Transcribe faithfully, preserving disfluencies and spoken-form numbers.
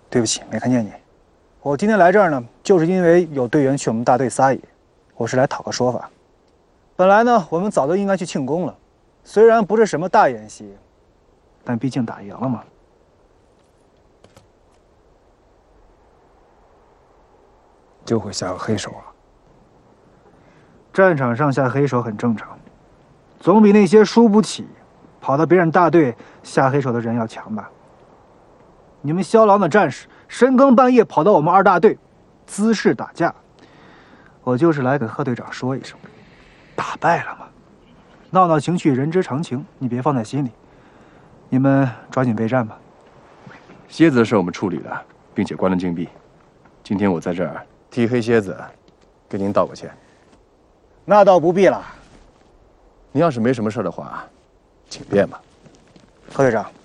对不起，没看见你。我今天来这儿呢，就是因为有队员去我们大队撒野，我是来讨个说法。本来呢，我们早就应该去庆功了，虽然不是什么大演习，但毕竟打赢了嘛。就会下个黑手啊。战场上下黑手很正常，总比那些输不起、跑到别人大队下黑手的人要强吧？你们骁狼的战士深更半夜跑到我们二大队，滋事打架，我就是来给贺队长说一声，打败了嘛，闹闹情绪人之常情，你别放在心里。你们抓紧备战吧。 蝎子的事我们处理了，并且关了禁闭。今天我在这儿替黑蝎子跟您道个歉。 那倒不必了。 您要是没什么事的话，请便吧。 贺队长，